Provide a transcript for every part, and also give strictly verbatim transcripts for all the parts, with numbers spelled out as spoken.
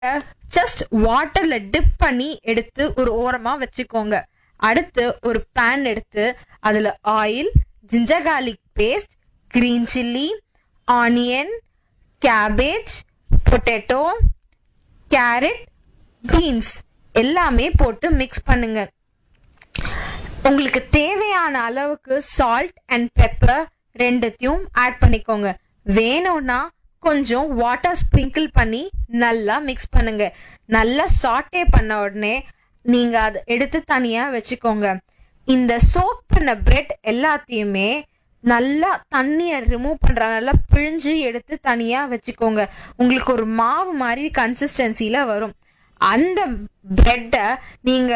Just வாட்டர்ல tip பண்ணி எடுத்து ஒரு ஓரமா வச்சுக்கோங்க. அடுத்து ஒரு பேன் எடுத்து அதுல oil, ginger garlic paste, green chilli, onion, cabbage, potato, carrot, beans எல்லாமே போட்டு மிக்ஸ் பண்ணுங்க. உங்களுக்கு தேவையான அளவுக்கு சால்ட் அண்ட் பெப்பர் ரெண்டுத்தையும் ஆட் பண்ணிக்கோங்க. வேணும்னா கொஞ்சம் வாட்டர் ஸ்ப்ரிங்கிள் பண்ணி நல்லா மிக்ஸ் பண்ணுங்க. நல்லா சாட்டே பண்ண உடனே நீங்க அதை எடுத்து தனியா வச்சுக்கோங்க. இந்த சோக் பண்ண பிரெட் எல்லாத்தையுமே நல்லா தண்ணியை ரிமூவ் பண்ற நல்லா பிழிஞ்சு எடுத்து தனியா வச்சுக்கோங்க. உங்களுக்கு ஒரு மாவு மாதிரி கன்சிஸ்டன்சில வரும். அந்த பிரெட்டை நீங்க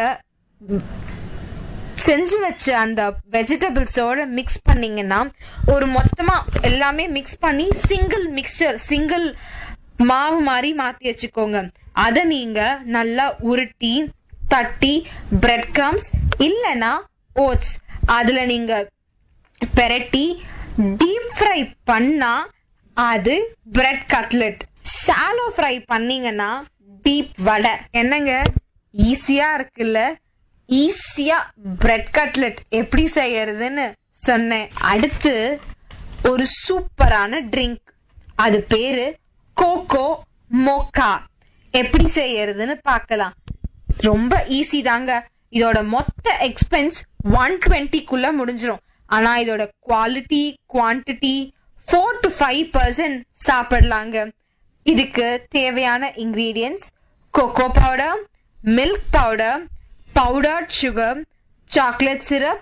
செஞ்சு வச்ச அந்த வெஜிடபிள்ஸோட மிக்ஸ் பண்ணீங்கன்னா ஒரு மொத்தமா எல்லாமே மிக்ஸ் பண்ணி சிங்கிள் மிக்சர் சிங்கிள் மாவு மாதிரி மாத்தி வச்சுக்கோங்க. அதை நீங்க நல்லா உருட்டி தட்டி பிரெட் கிரம்ஸ் இல்லைன்னா ஓட்ஸ் அதுல நீங்க பெரட்டி டீப் ஃப்ரை பண்ணா அது பிரெட் கட்லெட். ஷாலோ ஃப்ரை பண்ணீங்கன்னா டீப் வடை. என்னங்க ஈஸியா இருக்குல்ல? ஈஸியா பிரெட் கட்லெட் எப்படி செய்யறதுன்னு சொன்னேன். அடுத்து ஒரு சூப்பரான ட்ரிங்க், அது பேரு கோகோ மோக்கா. எப்படி செய்யறதுன்னு பார்க்கலாம். ரொம்ப ஈஸி தாங்க. இதோட மொத்த எக்ஸ்பென்ஸ் ஒன் டுவெண்ட்டிக்குள்ள முடிஞ்சிடும். ஆனா இதோட quality quantity four to five percent சாப்பிடலாங்க. இதுக்கு தேவையான ingredients cocoa powder, milk powder, powdered sugar, chocolate syrup,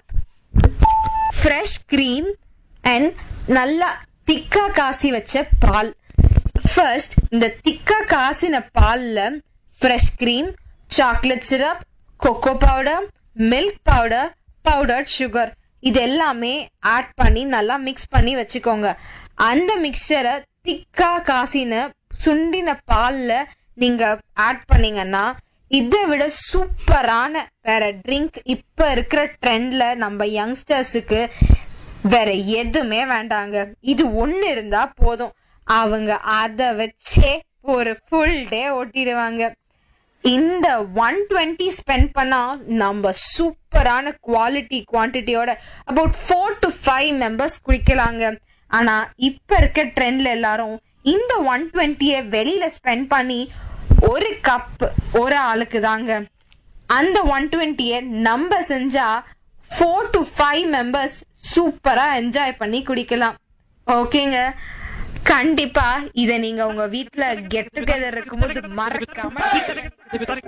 fresh cream and நல்லா திக்கா காசி வச்ச பால். ஃபர்ஸ்ட் இந்த திக்கா காசின பால்ல fresh cream, chocolate syrup, cocoa powder, milk powder, powdered sugar இது எல்லாமே ஆட் பண்ணி நல்லா மிக்ஸ் பண்ணி வச்சுக்கோங்க. அந்த மிக்சரை திக்கா காசின சுண்டின பால்ல நீங்க ஆட் பண்ணீங்கன்னா இதை விட சூப்பரான வேற ட்ரிங்க் இப்ப இருக்கிற ட்ரெண்ட்ல நம்ம யங்ஸ்டர்ஸுக்கு வேற எதுவுமே வேண்டாங்க. இது ஒண்ணு இருந்தா போதும், அவங்க அதை வச்சே ஒரு ஃபுல் டே ஓட்டிடுவாங்க. இந்த ஒன் டுவெண்ட்டி ஸ்பெண்ட் பண்ணா நம்ம சூப்பரான quality குவான்டிட்டியோட about four to five members குடிக்கலாங்க. ஆனா இப்ப இருக்க ட்ரெண்ட்ல எல்லாரும் இந்த ஒன் டுவெண்ட்டிய வெளியில ஸ்பெண்ட் பண்ணி ஒரு கப் ஒரு ஆளுக்கு தாங்க. அந்த ஒன் டுவெண்ட்டிய நம்ம செஞ்சா ஃபோர் டு ஃபைவ் மெம்பர்ஸ் சூப்பரா என்ஜாய் பண்ணி குடிக்கலாம். ஓகேங்க, கண்டிப்பா இத நீங்க உங்க வீட்டுல கெட் டுகெதர் இருக்கும்போது மறக்காம